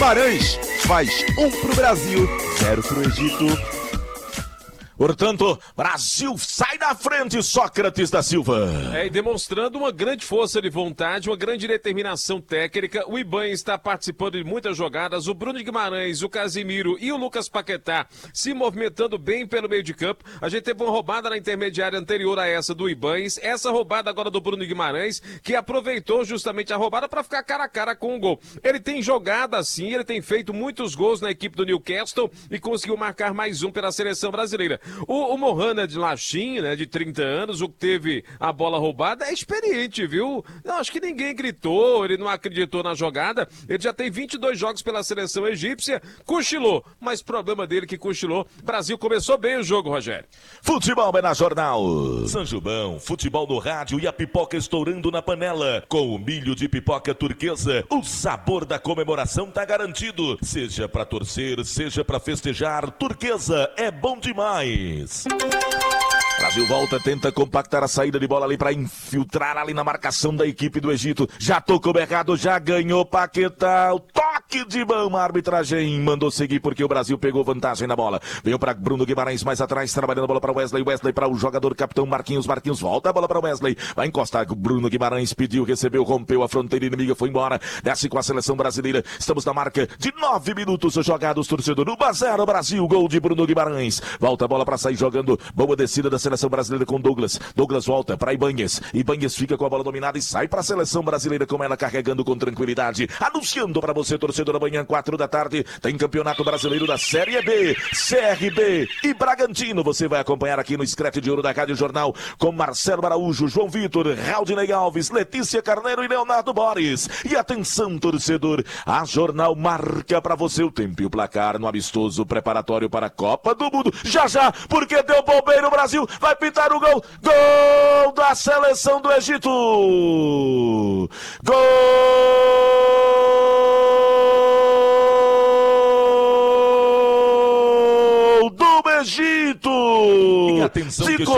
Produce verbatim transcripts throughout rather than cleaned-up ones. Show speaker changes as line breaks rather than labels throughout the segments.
Guimarães faz um pro Brasil, zero pro Egito.
Portanto, Brasil sai da frente, Sócrates da Silva.
É, e demonstrando uma grande força de vontade, uma grande determinação técnica. O Iban está participando de muitas jogadas. O Bruno Guimarães, o Casimiro e o Lucas Paquetá se movimentando bem pelo meio de campo. A gente teve uma roubada na intermediária anterior a essa do Ibanes. Essa roubada agora do Bruno Guimarães, que aproveitou justamente a roubada para ficar cara a cara com o gol. Ele tem jogado assim, ele tem feito muitos gols na equipe do Newcastle e conseguiu marcar mais um pela seleção brasileira. O, o Mohamed Lachin, né, de trinta anos, o que teve a bola roubada, é experiente, viu? Não, acho que ninguém gritou, ele não acreditou na jogada. Ele já tem vinte e dois jogos pela seleção egípcia, cochilou, mas problema dele que cochilou. Brasil começou bem o jogo, Rogério.
Futebol é na Jornal. Sanjubão, futebol no rádio e a pipoca estourando na panela. Com o milho de pipoca turquesa, o sabor da comemoração tá garantido. Seja pra torcer, seja pra festejar, turquesa é bom demais. Brasil volta, tenta compactar a saída de bola ali para infiltrar ali na marcação da equipe do Egito. Já tocou o errado, já ganhou Paquetá. O toque de mão, a arbitragem mandou seguir porque o Brasil pegou vantagem na bola. Veio para Bruno Guimarães mais atrás, trabalhando a bola para Wesley. Wesley para o jogador capitão Marquinhos. Marquinhos volta a bola para Wesley. Vai encostar. O Bruno Guimarães pediu, recebeu, rompeu a fronteira inimiga, foi embora. Desce com a seleção brasileira. Estamos na marca de nove minutos jogados, torcedor. um a zero Brasil, gol de Bruno Guimarães. Volta a bola para sair jogando. Boa descida da seleção brasileira com Douglas. Douglas volta para Ibanez. Ibanez fica com a bola dominada e sai para a seleção brasileira com ela carregando com tranquilidade. Anunciando para você, torcedor, amanhã, quatro da tarde, tem Campeonato Brasileiro da Série B, C R B e Bragantino. Você vai acompanhar aqui no Screte de Ouro da Rádio Jornal com Marcelo Araújo, João Vitor, Raudinei Alves, Letícia Carneiro e Leonardo Borges. E atenção, torcedor, a Jornal marca para você o tempo e o placar no amistoso preparatório para a Copa do Mundo. Já já, porque deu bobeira, o Brasil vai pintar o gol. Gol da seleção do Egito. Gol do Egito. E atenção que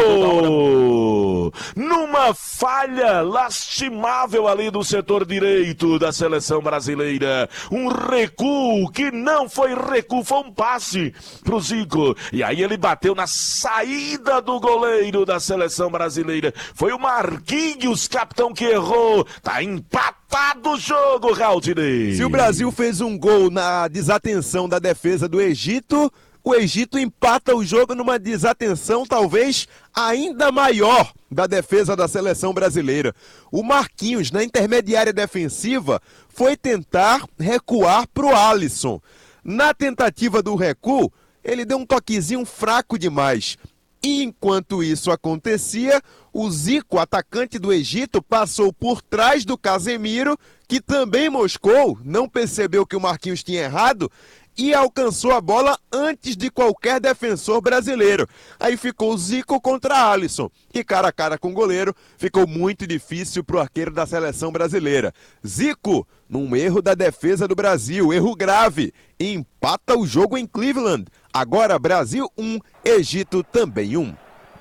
chegou numa falha lastimável ali do setor direito da seleção brasileira. Um recuo que não foi recuo, foi um passe pro Zico. E aí ele bateu na saída do goleiro da seleção brasileira. Foi o Marquinhos, capitão, que errou. Tá empatado o jogo, Raudinei.
Se o Brasil fez um gol na desatenção da defesa do Egito, o Egito empata o jogo numa desatenção talvez ainda maior da defesa da seleção brasileira. O Marquinhos, na intermediária defensiva, foi tentar recuar para o Alisson. Na tentativa do recuo, ele deu um toquezinho fraco demais. E enquanto isso acontecia, o Zico, atacante do Egito, passou por trás do Casemiro, que também moscou, não percebeu que o Marquinhos tinha errado, e alcançou a bola antes de qualquer defensor brasileiro. Aí ficou Zico contra Alisson. E cara a cara com o goleiro, ficou muito difícil para o arqueiro da seleção brasileira. Zico, num erro da defesa do Brasil, erro grave, e empata o jogo em Cleveland. Agora Brasil um, Egito também um.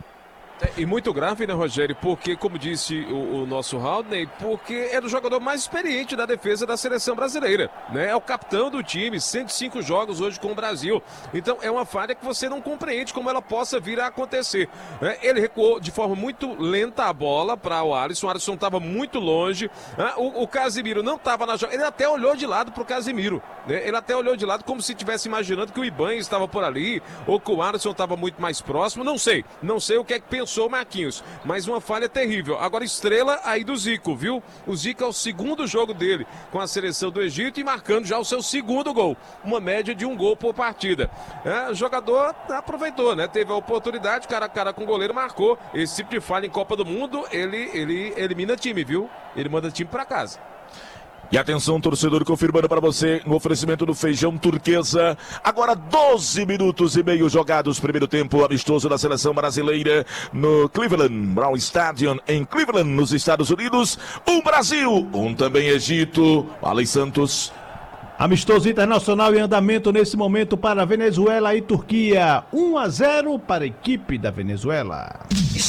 É, e muito grave, né, Rogério? Porque, como disse o, o nosso Haldney, porque é o jogador mais experiente da defesa da seleção brasileira, né? É o capitão do time, cento e cinco jogos hoje com o Brasil. Então, é uma falha que você não compreende como ela possa vir a acontecer, né? Ele recuou de forma muito lenta a bola para o Alisson. O Alisson estava muito longe, né? o, o Casimiro não estava na jogada. Ele até olhou de lado para o Casimiro, né? Ele até olhou de lado como se estivesse imaginando que o Ibanez estava por ali, ou que o Alisson estava muito mais próximo. Não sei, não sei o que é que pensou o Marquinhos, mas uma falha terrível. Agora estrela aí do Zico, viu? O Zico é o segundo jogo dele com a seleção do Egito e marcando já o seu segundo gol, uma média de um gol por partida. É, o jogador aproveitou, né? Teve a oportunidade, cara a cara com o goleiro, marcou. Esse tipo de falha em Copa do Mundo, ele, ele elimina time, viu? Ele manda time pra casa.
E atenção, torcedor, confirmando para você no oferecimento do Feijão Turquesa. Agora doze minutos e meio jogados, primeiro tempo amistoso da seleção brasileira no Cleveland Brown Stadium em Cleveland, nos Estados Unidos. Um Brasil, um também Egito. Alei Santos.
Amistoso internacional em andamento nesse momento para Venezuela e Turquia. um a zero para a equipe da Venezuela.